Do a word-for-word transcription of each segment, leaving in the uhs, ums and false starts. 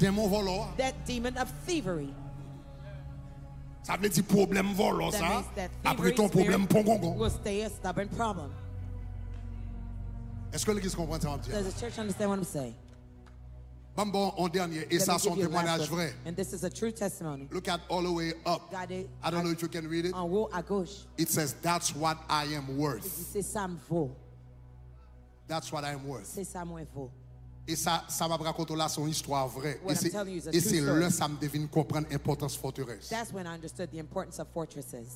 Démon volant. That demon of thievery. Ça veut dire problème volant That ça. means that Après thievery ton problème spirit pongongon. will stay a stubborn problem. Est-ce que l'église comprend ça? Does the church understand what I'm saying? Bon, bon, en dernier, et Let ça me son give you a last témoignage one. vrai. And this is a true testimony. Look at all the way up. Regardez I don't know if you can read it. en haut à gauche. It says, that's what I am Il dit, worth. c'est ça me vaut. That's what I am worth. C'est ça me vaut. Et ça, ça m'a raconté là son histoire vraie. What Et I'm c'est, telling you is a et true c'est story. là ça me devine comprendre l'importance forteresse. That's when I understood the importance of fortresses.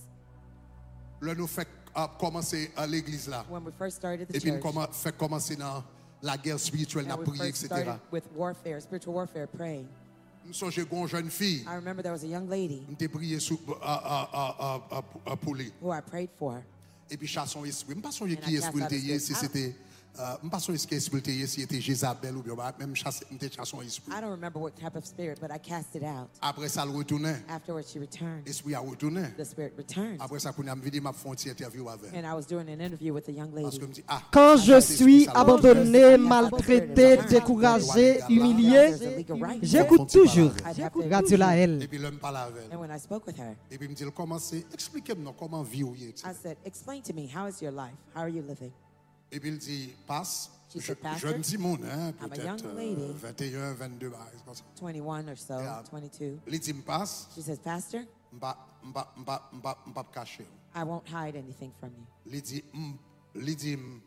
Là nous fait uh, commencer à l'église là. When we first started the Et puis nous church, commen- fait commencer dans la guerre spirituelle, la and we prière, first et started cetera. with warfare, spiritual warfare, praying. Nous sommes une jeune fille. I remember there was a young lady Nous t'ai prié sous à à à à pour lui. who I prayed for. Et puis chasse son esprit. Je ne sais pas And I qui cast esprit out a était si spirit. c'était euh, je ne sais pas si esprit était si c'était Jézabel ou bien même chasse chasse son esprit. I don't remember what type of spirit, but I cast it out. Après ça elle retournait. Afterwards, she returned. Esprit a retourné. The spirit returned. Après ça qu'on a me dit m'a fait une interview avec. And I was doing an interview with a young Parce lady. que me dit ah Quand je suis abandonné, maltraité, découragé, humilié, j'écoute toujours. Radio La L. Et puis l'homme parle avec elle. And when I spoke with her, Et puis il me dit comment c'est expliquez-moi comment vivre. I said, explain to me, how is your life? How are you living? Et puis il dit passe. She Je, said, Pastor, jeune Simon, hein, I'm a peut-être young euh, lady. vingt et un, vingt-deux, bah, c'est comme ça. twenty-one or so, Yeah. twenty-two. Il dit me passe, She says, Pastor, m'pa m'pa m'pa m'pa m'pa cacher. I won't hide anything from you. Il dit m- il dit m-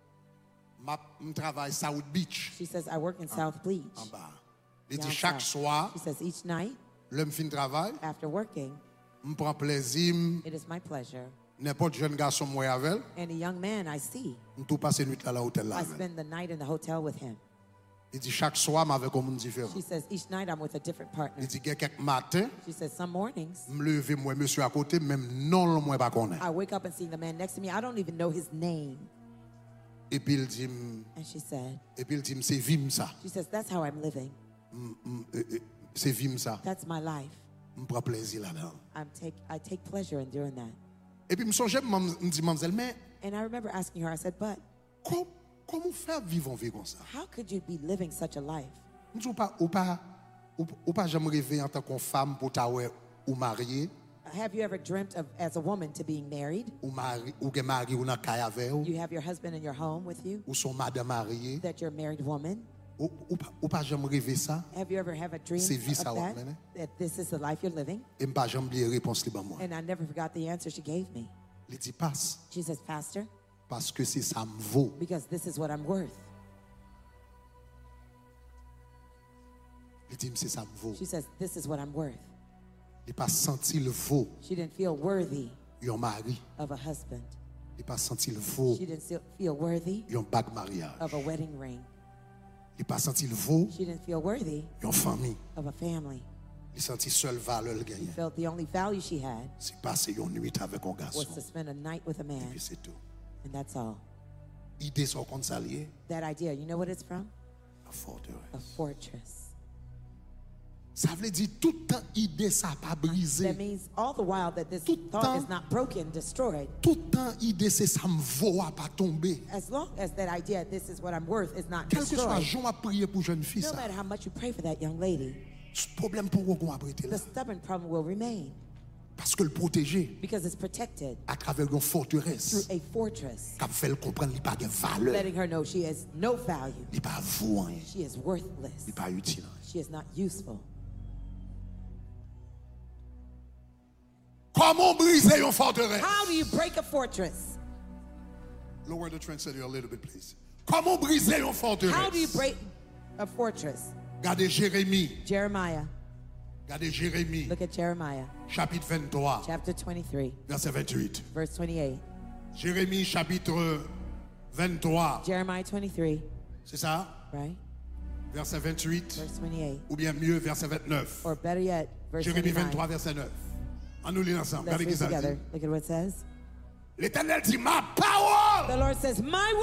m'a m travaille South Beach She says, I work in South Beach. en bas. Il dit down chaque south. soir, She says, each night l'homme fin travail, after working, me prend plaisir, m- it is my pleasure. n'importe jeune garçon moi avec, And a young man I see, m tout passer nuit là à l'hôtel là. I avec. spend the night in the hotel with him. Il dit chaque soir m'avec un monde différent. She says, each night I'm with a different partner. Il dit qu'il y a quelques matins, She says, some mornings, me lever moi monsieur à côté même non moi pas connaît. I wake up and see the man next to me. I don't even know his name. Et puis il dit m- And she said, et puis il dit m c'est vim ça. she says, that's how I'm living. M- m- euh, euh, C'est vim ça. That's my life. Je prends plaisir là-dedans. I'm take, I take pleasure in doing that. Et puis, je me songe, je me dis, mademoiselle, mais And I remember asking her, I said, but com- comment faire vivre une vie comme ça? how could you be living such a life? Je dis, ou pas, ou pas, ou, ou pas jamais rêver en tant que femme pour t'avoir ou marié, Have you ever dreamt of, as a woman, to being married? ou mari, ou que mari ou dans caille avec ou, You have your husband in your home with you, ou son madame mariée, that you're a married woman. ou, ou, pas- ou pas jamais rêver ça, Have you ever have a dream C'est of vie, ça, ouais, that, mais, né? that this is the life you're living? et je pas jamais oublier réponse libre moi. And I never forgot the answer she gave me. Il dit, passe, She says, Pastor, parce que c'est ça me vaut. because this is what I'm worth. Il dit, c'est ça me vaut. She says, this is what I'm worth. Il pas senti le vaut, She didn't feel worthy un mari. of a husband. Il pas senti le vaut, She didn't feel- feel worthy un bague mariage. of a wedding ring. Il pas senti le vaut, She didn't feel worthy une famille. of a family. Il senti seule valeur le She gagner. felt the only value she had C'est passer une nuit avec un was garçon. to spend a night with a Et man, puis c'est tout. and that's all. Idée sont contre s'allier, That idea, you know what it's from? la forteresse. A fortress. Ça veut dire tout le temps idée ça pas brisé. That means all the while that this Tout thought temps- is not broken, destroyed. Tout le temps idée c'est ça me vaut à pas tomber. As long as that idea, this is what I'm worth, is not Quel que soit destroyed. jour à prier pour jeune fille No ça. matter how much you pray for that young lady, Ce problème pour qu'on abriter là the stubborn problem will remain parce que le protéger because it's protected à travers une forteresse through a fortress, qui fait le comprendre il pas de valeur, letting her know she has no value. il pas vaut rien, She is worthless. il pas utile. She is not useful. Comment briser une forteresse? How do you break a fortress? Lower the translator a little bit please. Comment briser une forteresse? How do you break a fortress? Regardez Jérémie, Jeremiah. regardez Jérémie, Look at Jeremiah, chapitre vingt-trois, chapter twenty-three, verset vingt-huit. verse twenty-eight. Jérémie, chapitre vingt-trois, Jeremiah twenty-three, c'est ça? right? Verset vingt-huit, Verse twenty-eight. ou bien mieux, verset vingt-neuf. Or better yet, verse Jérémie twenty-nine. vingt-trois, verset neuf. On nous lit ensemble. Let's Regardez read qui ça together. dit. Look at what it says. L'Éternel dit, ma parole The Lord says, my